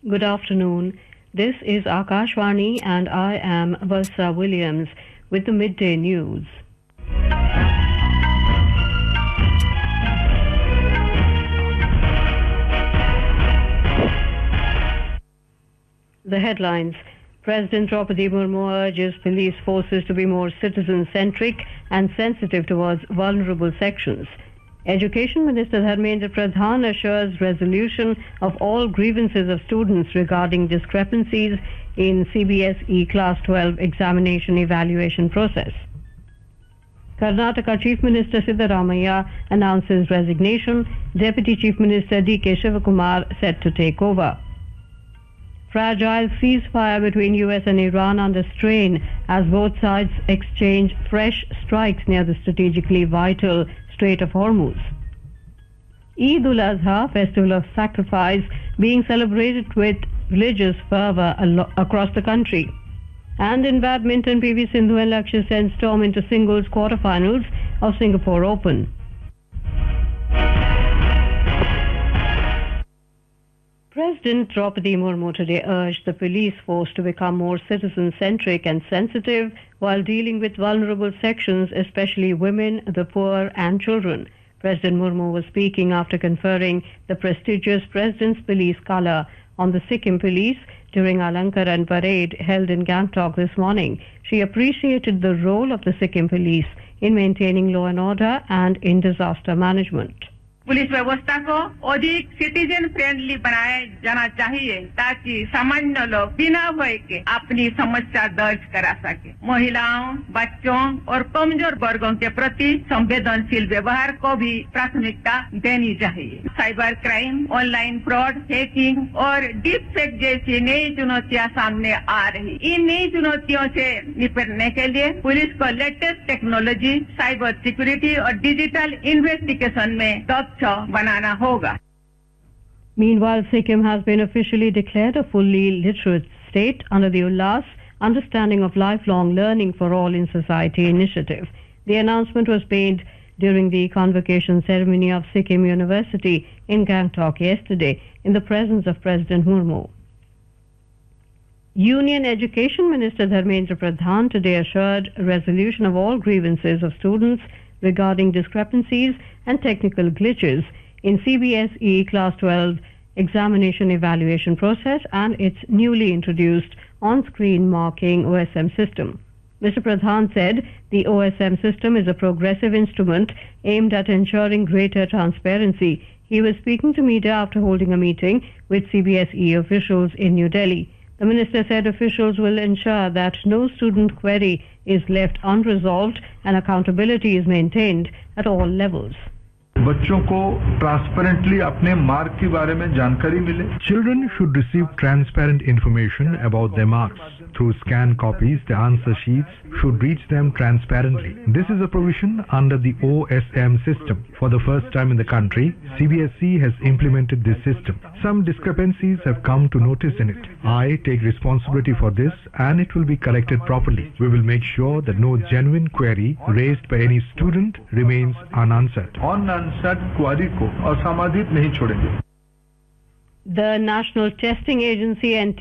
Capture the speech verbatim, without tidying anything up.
Good afternoon. This is Akashvani and I am Valsa Williams with the midday news. The headlines. President Draupadi Murmu urges police forces to be more citizen-centric and sensitive towards vulnerable sections. Education Minister Dharmendra Pradhan assures resolution of all grievances of students regarding discrepancies in C B S E Class twelve examination evaluation process. Karnataka Chief Minister Siddaramaiah announces resignation. Deputy Chief Minister D K Shivakumar set to take over. Fragile ceasefire between U S and Iran under strain as both sides exchange fresh strikes near the strategically vital Strait of Hormuz. Eid ul-Adha, festival of sacrifice, being celebrated with religious fervour across the country. And in badminton, P V Sindhu and Lakshya Sen storm into singles quarterfinals of Singapore Open. President Draupadi Murmu today urged the police force to become more citizen-centric and sensitive while dealing with vulnerable sections, especially women, the poor and children. President Murmu was speaking after conferring the prestigious President's Police Colour on the Sikkim Police during Alankaran parade held in Gangtok this morning. She appreciated the role of the Sikkim Police in maintaining law and order and in disaster management. Police व्यवस्था को अधिक citizen friendly बनाया जाना चाहिए ताकि सामान्य लोग बिना भय के अपनी समस्या दर्ज करा सके। महिलाओं, बच्चों और कमजोर वर्गों के प्रति संवेदनशील व्यवहार को भी प्राथमिकता देनी चाहिए। Cyber crime, online fraud, hacking और डीप फेक जैसी नई चुनौतियां सामने आ रही। इन नई चुनौतियों से निपटने के लिए पुलिस को लेटेस्ट टेक्नोलॉजी, साइबर सिक्योरिटी और डिजिटल इन्वेस्टिगेशन में बनाना होगा। Meanwhile, Sikkim has been officially declared a fully literate state under the Ullas Understanding of Lifelong Learning for All in Society initiative. The announcement was made during the convocation ceremony of Sikkim University in Gangtok yesterday in the presence of President Murmu. Union Education Minister Dharmendra Pradhan today assured resolution of all grievances of students regarding discrepancies and technical glitches in C B S E Class twelve examination evaluation process and its newly introduced on-screen marking O S M system. Mister Pradhan said the O S M system is a progressive instrument aimed at ensuring greater transparency. He was speaking to media after holding a meeting with C B S E officials in New Delhi. The minister said officials will ensure that no student query is left unresolved and accountability is maintained at all levels. बच्चों को transparently अपने mark के बारे में जानकारी मिले. Children should receive transparent information about their marks. Through scanned copies, the answer sheets should reach them transparently. This is a provision under the O S M system. For the first time in the country, C B S E has implemented this system. Some discrepancies have come to notice in it. I take responsibility for this and it will be corrected properly. We will make sure that no genuine query raised by any student remains unanswered. Unanswered query को असामाजित नहीं छोड़ेंगे. The National Testing Agency and